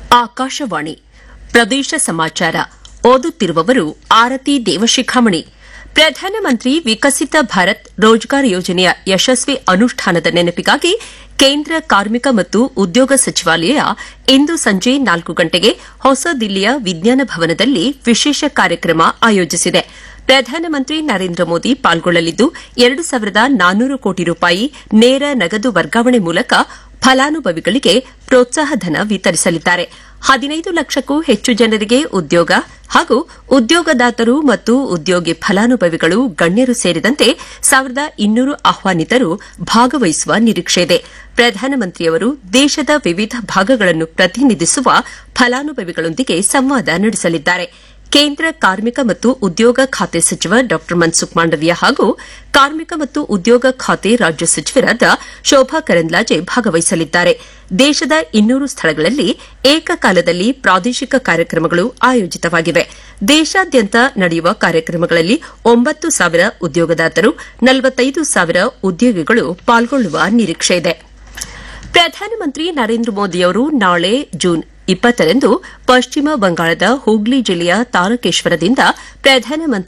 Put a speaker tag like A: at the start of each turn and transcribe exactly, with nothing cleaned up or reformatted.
A: ಆಕಾಶವಾಣಿ ಪ್ರದೇಶ ಸಮಾಚಾರ ಓದುತ್ತಿರುವವರು ಆರತಿ ದೇವಶಿಖಾಮಣಿ. ಪ್ರಧಾನಮಂತ್ರಿ ವಿಕಸಿತ ಭಾರತ್ ರೋಜ್ಗಾರ್ ಯೋಜನೆಯ ಯಶಸ್ವಿ ಅನುಷ್ಠಾನದ ನೆನಪಿಗಾಗಿ ಕೇಂದ್ರ ಕಾರ್ಮಿಕ ಮತ್ತು ಉದ್ಯೋಗ ಸಚಿವಾಲಯ ಇಂದು ಸಂಜೆ ನಾಲ್ಕು ಗಂಟೆಗೆ ಹೊಸ ದಿಲ್ಲಿಯ ವಿಜ್ಞಾನ ಭವನದಲ್ಲಿ ವಿಶೇಷ ಕಾರ್ಯಕ್ರಮ ಆಯೋಜಿಸಿದೆ. ಪ್ರಧಾನಮಂತ್ರಿ ನರೇಂದ್ರ ಮೋದಿ ಪಾಲ್ಗೊಳ್ಳಲಿದ್ದು ಎರಡು ಸಾವಿರದ ನಾನ್ನೂರು ಕೋಟಿ ರೂಪಾಯಿ ನೇರ ನಗದು ವರ್ಗಾವಣೆ ಮೂಲಕ ಫಲಾನುಭವಿಗಳಿಗೆ ಪ್ರೋತ್ಸಾಹಧನ ವಿತರಿಸಲಿದ್ದಾರೆ. ಹದಿನೈದು ಲಕ್ಷಕ್ಕೂ ಹೆಚ್ಚು ಜನರಿಗೆ ಉದ್ಯೋಗ ಹಾಗೂ ಉದ್ಯೋಗದಾತರು ಮತ್ತು ಉದ್ಯೋಗಿ ಫಲಾನುಭವಿಗಳು ಗಣ್ಯರು ಸೇರಿದಂತೆ ಸಾವಿರದ ಇನ್ನೂರು ಆಹ್ವಾನಿತರು ಭಾಗವಹಿಸುವ ನಿರೀಕ್ಷೆಯಿದೆ. ಪ್ರಧಾನಮಂತ್ರಿಯವರು ದೇಶದ ವಿವಿಧ ಭಾಗಗಳನ್ನು ಪ್ರತಿನಿಧಿಸುವ ಫಲಾನುಭವಿಗಳೊಂದಿಗೆ ಸಂವಾದ ನಡೆಸಲಿದ್ದಾರೆ. ಕೇಂದ್ರ ಕಾರ್ಮಿಕ ಮತ್ತು ಉದ್ಯೋಗ ಖಾತೆ ಸಚಿವ ಡಾ ಮನ್ಸುಖ್ ಮಾಂಡವೀಯ ಹಾಗೂ ಕಾರ್ಮಿಕ ಮತ್ತು ಉದ್ಯೋಗ ಖಾತೆ ರಾಜ್ಯ ಸಚಿವರಾದ ಶೋಭಾ ಕರಂದ್ಲಾಜೆ ಭಾಗವಹಿಸಲಿದ್ದಾರೆ. ದೇಶದ ಇನ್ನೂರು ಸ್ಥಳಗಳಲ್ಲಿ ಏಕಕಾಲದಲ್ಲಿ ಪ್ರಾದೇಶಿಕ ಕಾರ್ಯಕ್ರಮಗಳು ಆಯೋಜಿತವಾಗಿವೆ. ದೇಶಾದ್ಯಂತ ನಡೆಯುವ ಕಾರ್ಯಕ್ರಮಗಳಲ್ಲಿ ಒಂಬತ್ತು ಸಾವಿರ ಉದ್ಯೋಗದಾತರು ನಲವತ್ತೈದು ಸಾವಿರ ಉದ್ಯೋಗಿಗಳು ಪಾಲ್ಗೊಳ್ಳುವ ನಿರೀಕ್ಷೆಯಿದೆ. ಪ್ರಧಾನಮಂತ್ರಿ ನರೇಂದ್ರ ಮೋದಿಯವರು ನಾಳೆ ಜೂನ್ ಇಪ್ಪತ್ತರಂದು ಪಶ್ಚಿಮ ಬಂಗಾಳದ ಹೂಗ್ಲಿ ಜಿಲ್ಲೆಯ ತಾರಕೇಶ್ವರದಿಂದ ಪ್ರಧಾನಮಂತ್ರಿ